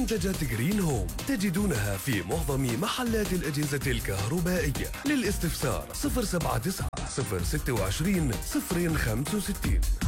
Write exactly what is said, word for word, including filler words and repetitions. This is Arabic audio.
منتجات جرين هوم تجدونها في معظم محلات الأجهزة الكهربائية. للاستفسار صفر سبعة تسعة صفر ستة وعشرين صفر خمسة وستين.